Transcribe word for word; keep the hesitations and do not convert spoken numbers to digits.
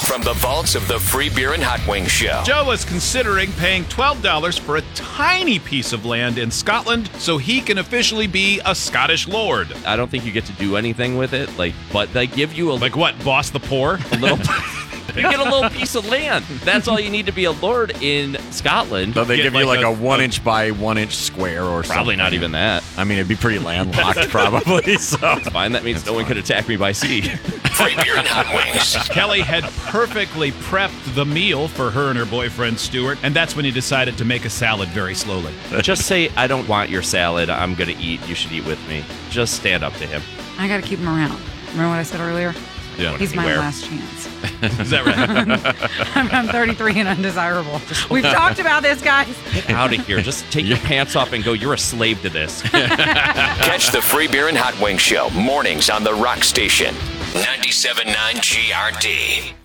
from the vaults of the Free Beer and Hot Wings Show. Joe is considering paying twelve dollars for a tiny piece of land in Scotland so he can officially be a Scottish lord. I don't think you get to do anything with it, like, but they give you a Like what, boss the poor? a little. You get a little piece of land. That's all you need to be a lord in Scotland. So they Get give you like like a, a- one inch by one inch square or something. Probably not even that. I mean, it'd be pretty landlocked, probably. So It's fine. That means no one could attack me by sea. Free Beer and Hot Wings. Kelly had perfectly prepped the meal for her and her boyfriend, Stuart, and that's when he decided to make a salad very slowly. Just say, I don't want your salad. I'm going to eat. You should eat with me. Just stand up to him. I got to keep him around. Remember what I said earlier? Yeah. He's my Anywhere. last chance. Is that right? I'm, I'm thirty-three and undesirable. We've talked about this, guys. Get out of here. Just take your pants off and go, you're a slave to this. Catch the Free Beer and Hot Wings Show mornings on the Rock Station. ninety-seven point nine G R D.